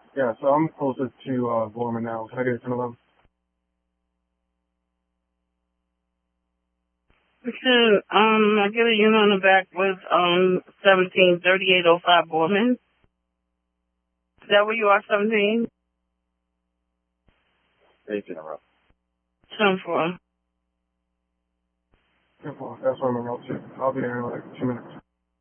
Yeah, so I'm closest to Gorman now. Can I get a 1011? I get a unit on the back with 173805 Borman. Is that where you are, 17? 8 in a row. 10-4. 10-4. That's where I'm going to. I'll be there in like 2 minutes.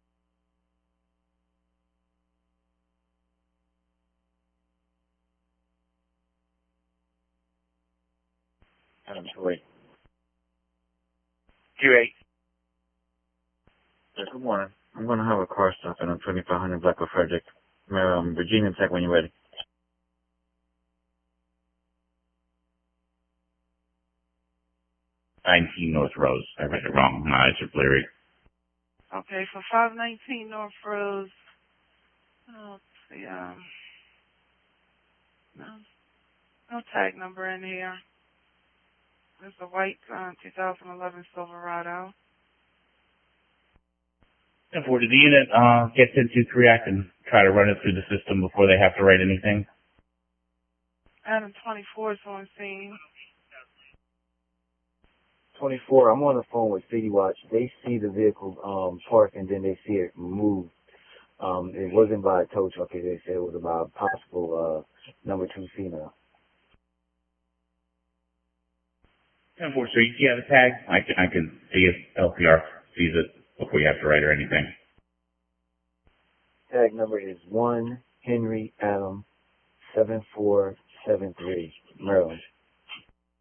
Adam 2-8. Q8. Yeah, good morning. I'm going to have a car stop in on 2500 Blackwood Frederick. Virginia Tech when you're ready. 19 North Rose. I read it wrong. My eyes are blurry. Okay, for 519 North Rose. Let's see, no tag number in here. There's a white 2011 Silverado. 10-4, did the unit get sent to Creact and try to run it through the system before they have to write anything? Adam 24 is on scene. 24, I'm on the phone with City Watch. They see the vehicle parked and then they see it moved. It wasn't by a tow truck. They said it was about a possible number 2 female. 10-4, so you see how the tag? I can see if LPR sees it before you have to write or anything. Tag number is 1 Henry Adam 7473, Maryland.